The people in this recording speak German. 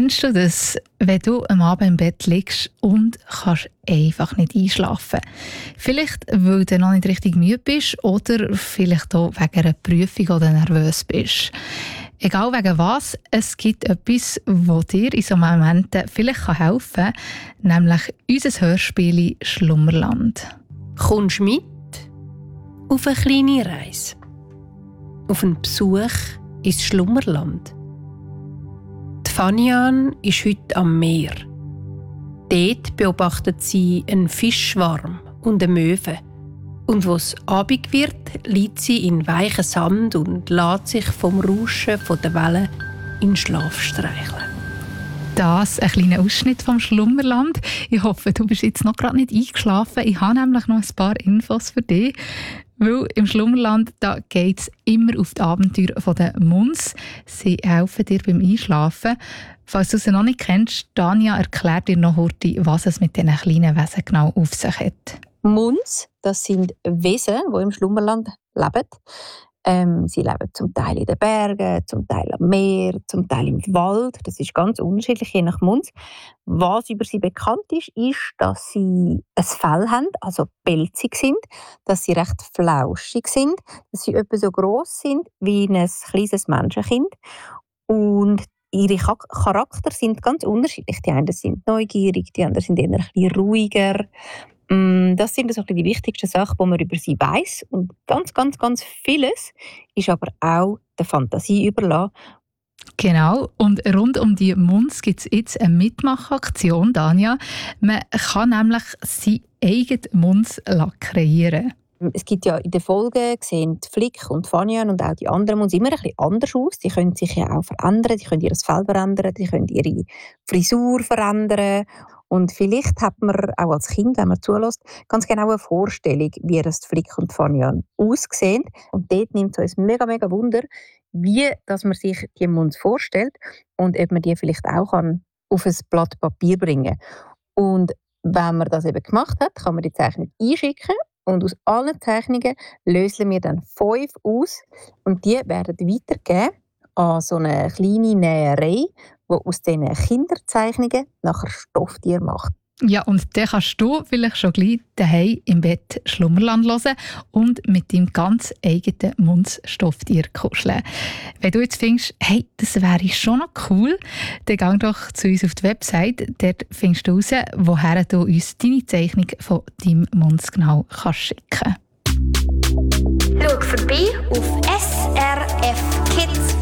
Kennst du das, wenn du am Abend im Bett liegst und kannst einfach nicht einschlafen? Vielleicht, weil du noch nicht richtig müde bist oder vielleicht auch wegen einer Prüfung oder nervös bist. Egal wegen was, es gibt etwas, das dir in solchen Momenten vielleicht helfen kann, nämlich unser Hörspiel «Schlummerland». Kommst du mit auf eine kleine Reise? Auf einen Besuch ins Schlummerland? Die Fanian ist heute am Meer. Dort beobachtet sie einen Fischschwarm und eine Möwe. Und wo es Abend wird, liegt sie in weichen Sand und lässt sich vom Rauschen der Wellen in Schlaf streicheln. Das ein kleiner Ausschnitt vom Schlummerland. Ich hoffe, du bist jetzt noch gerade nicht eingeschlafen. Ich habe nämlich noch ein paar Infos für dich. Weil im Schlummerland geht es immer auf die Abenteuer der Muns. Sie helfen dir beim Einschlafen. Falls du sie noch nicht kennst, Tanja erklärt dir noch heute, was es mit diesen kleinen Wesen genau auf sich hat. Muns, das sind Wesen, die im Schlummerland leben. Sie leben zum Teil in den Bergen, zum Teil am Meer, zum Teil im Wald. Das ist ganz unterschiedlich, je nach Muns. Was über sie bekannt ist, dass sie ein Fell haben, also pelzig sind, dass sie recht flauschig sind, dass sie etwa so gross sind wie ein kleines Menschenkind. Und ihre Charakter sind ganz unterschiedlich. Die einen sind neugierig, die anderen sind eher ein bisschen ruhiger. Das sind also die wichtigsten Sachen, die man über sie weiss. Und ganz, ganz, ganz vieles ist aber auch der Fantasie überlassen. Genau, und rund um die Muns gibt es jetzt eine Mitmachaktion, Tanja. Man kann nämlich seinen eigenen Muns kreieren. Es gibt ja in den Folgen, sehen Flick und Fanian und auch die anderen Muns immer ein bisschen anders aus. Die können sich ja auch verändern, die können ihr Fell verändern, die können ihre Frisur verändern. Und vielleicht hat man auch als Kind, wenn man zulässt, ganz genau eine Vorstellung, wie das Flick und Fanian aussehen. Und dort nimmt es uns mega, mega Wunder, wie dass man sich die Muns vorstellt und ob man die vielleicht auch auf ein Blatt Papier bringen kann. Und wenn man das eben gemacht hat, kann man die Zeichnung einschicken. Und aus allen Zeichnungen lösen wir dann 5 aus. Und die werden weitergegeben an so eine kleine Näherei, die aus diesen Kinderzeichnungen nachher Stofftiere macht. Ja, und dann kannst du vielleicht schon gleich daheim im Bett Schlummerland hören und mit deinem ganz eigenen Muns-Stofftier kuscheln. Wenn du jetzt findest, hey, das wäre schon noch cool, dann geh doch zu uns auf die Website. Dort findest du raus, woher du uns deine Zeichnung von deinem Muns genau schicken kannst. Schau vorbei auf SRF Kids.